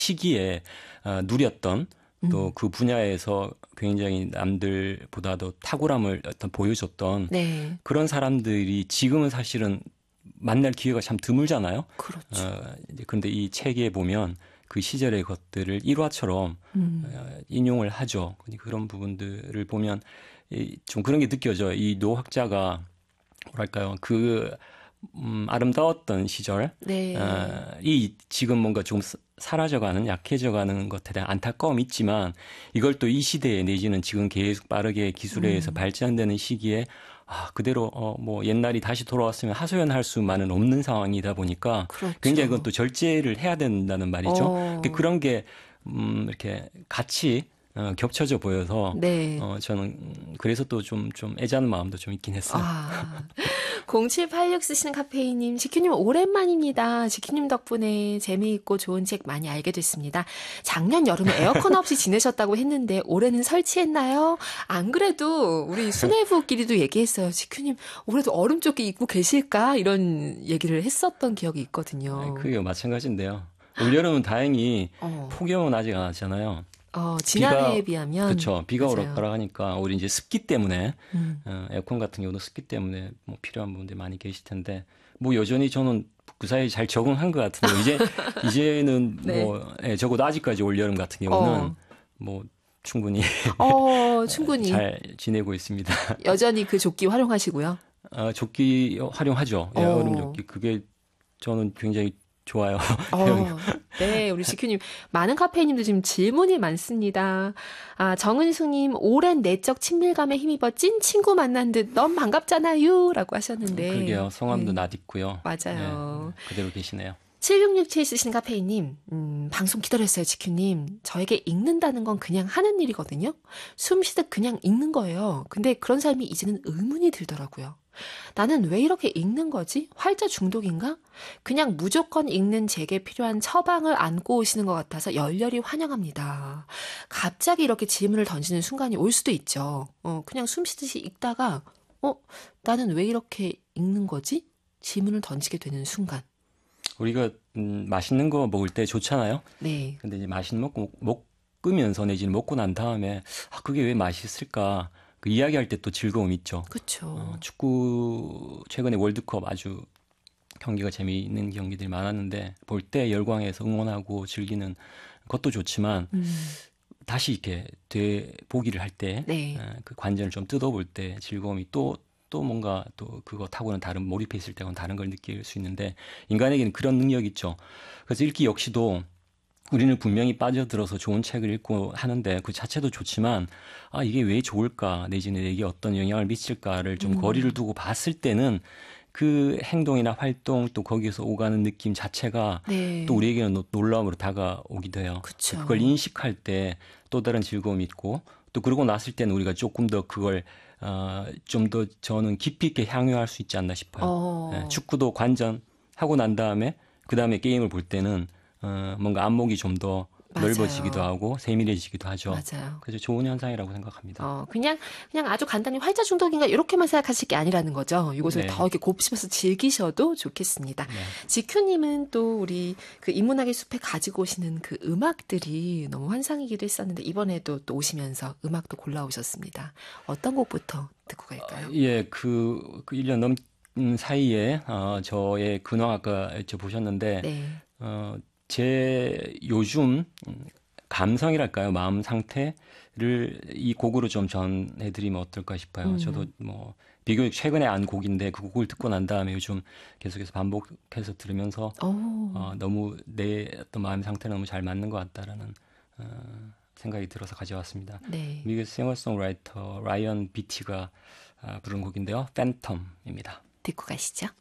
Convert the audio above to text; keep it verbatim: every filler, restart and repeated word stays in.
시기에 어, 누렸던 또 음. 그 분야에서 굉장히 남들보다도 탁월함을 어떤 보여줬던 네. 그런 사람들이 지금은 사실은 만날 기회가 참 드물잖아요. 그렇죠. 어, 이제 그런데 이 책에 보면 그 시절의 것들을 일화처럼 음. 어, 인용을 하죠. 그런 부분들을 보면 이, 좀 그런 게 느껴져요. 이 노 학자가 뭐랄까요, 그 음, 아름다웠던 시절, 네. 어, 이 지금 뭔가 좀 사라져가는, 약해져가는 것에 대한 안타까움이 있지만 이걸 또 이 시대에 내지는 지금 계속 빠르게 기술에 의해서 음. 발전되는 시기에 아, 그대로 어, 뭐 옛날이 다시 돌아왔으면 하소연할 수만은 없는 상황이다 보니까 굉장히 그건 그렇죠. 또 절제를 해야 된다는 말이죠. 어. 그런 게 음, 이렇게 같이 어, 겹쳐져 보여서 네. 어, 저는 그래서 또 좀 좀 애잔한 마음도 좀 있긴 했어요. 아. 공칠팔육 쓰시는 카페이님, 지큐님 오랜만입니다. 지큐님 덕분에 재미있고 좋은 책 많이 알게 됐습니다. 작년 여름에 에어컨 없이 지내셨다고 했는데 올해는 설치했나요? 안 그래도 우리 수뇌부끼리도 얘기했어요. 지큐님 올해도 얼음 조끼 입고 계실까? 이런 얘기를 했었던 기억이 아, 있거든요. 그게 마찬가지인데요. 올여름은 다행히 어, 폭염은 아직 안 왔잖아요. 어, 지난해에 비가 비하면 그렇죠. 비가 맞아요. 오락가락하니까 우리 이제 습기 때문에 음. 어, 에어컨 같은 경우도 습기 때문에 뭐 필요한 분들이 많이 계실 텐데 뭐 여전히 저는 그 사이에 잘 적응한 것 같은데 이제 이제는 네. 뭐 예, 적어도 아직까지 올여름 같은 경우는 어, 뭐 충분히 어, 충분히 잘 지내고 있습니다. 여전히 그 조끼 활용하시고요. 어, 조끼 활용하죠. 예, 얼음 어. 조끼 그게 저는 굉장히 좋아요. 어, 네, 우리 지큐님. 많은 카페인님도 지금 질문이 많습니다. 아, 정은숙님, 오랜 내적 친밀감에 힘입어 찐 친구 만난 듯 너무 반갑잖아요. 라고 하셨는데. 그러게요. 성함도 네, 낯익고요. 예, 맞아요. 그대로 계시네요. 칠육육칠 쓰시는 카페인님, 음, 방송 기다렸어요, 지큐님. 저에게 읽는다는 건 그냥 하는 일이거든요. 숨 쉬듯 그냥 읽는 거예요. 근데 그런 삶이 이제는 의문이 들더라고요. 나는 왜 이렇게 읽는 거지? 활자 중독인가? 그냥 무조건 읽는 제게 필요한 처방을 안고 오시는 것 같아서 열렬히 환영합니다. 갑자기 이렇게 질문을 던지는 순간이 올 수도 있죠. 어, 그냥 숨 쉬듯이 읽다가, 어, 나는 왜 이렇게 읽는 거지? 질문을 던지게 되는 순간. 우리가 음, 맛있는 거 먹을 때 좋잖아요. 네. 근데 이제 맛있는 먹고 먹으면서 내지는 먹고 난 다음에 아, 그게 왜 맛있을까? 그 이야기할 때 또 즐거움 있죠. 어, 그쵸. 축구 최근에 월드컵 아주 경기가 재미있는 경기들이 많았는데 볼 때 열광해서 응원하고 즐기는 것도 좋지만 음, 다시 이렇게 되 보기를 할 때 네. 그 관전을 좀 뜯어볼 때 즐거움이 또 또 뭔가 또 그것하고는 다른 몰입해 있을 때는 다른 걸 느낄 수 있는데 인간에게는 그런 능력이 있죠. 그래서 읽기 역시도 우리는 분명히 빠져들어서 좋은 책을 읽고 하는데 그 자체도 좋지만 아 이게 왜 좋을까 내지는 이게 어떤 영향을 미칠까를 좀 거리를 음, 두고 봤을 때는 그 행동이나 활동 또 거기에서 오가는 느낌 자체가 또 네. 우리에게는 노- 놀라움으로 다가오기도 해요. 그걸 그쵸. 인식할 때 또 다른 즐거움이 있고 또 그러고 났을 때는 우리가 조금 더 그걸 어, 좀 더 저는 깊이 있게 향유할 수 있지 않나 싶어요. 예, 어, 축구도 관전하고 난 다음에 그 다음에 게임을 볼 때는 어, 뭔가 안목이 좀 더 넓어지기도 맞아요. 하고 세밀해지기도 하죠. 맞아요. 그래서 좋은 현상이라고 생각합니다. 어, 그냥, 그냥 아주 간단히 활자 중독인가, 이렇게만 생각하실 게 아니라는 거죠. 이것을 더 네, 이렇게 곱씹어서 즐기셔도 좋겠습니다. 네. 지큐님은 또 우리 그 인문학의 숲에 가지고 오시는 그 음악들이 너무 환상이기도 했었는데, 이번에도 또 오시면서 음악도 골라오셨습니다. 어떤 곡부터 듣고 갈까요? 예, 그, 그 일 년 넘은 사이에 어, 저의 근황 아까 여쭤보셨는데 네. 어, 제 요즘 음, 감성이랄까요? 마음 상태를 이 곡으로 좀 전해드리면 어떨까 싶어요. 저도 음, 뭐 비교적 최근에 안 곡인데 그 곡을 듣고 난 다음에 요즘 계속해서 반복해서 들으면서 오, 어, 너무 내 어떤 마음 상태랑 너무 잘 맞는 것 같다라는 어, 생각이 들어서 가져왔습니다. 네. 미국 싱어송라이터 라이언 비티가 아, 부른 곡인데요. 팬텀입니다. 듣고 가시죠.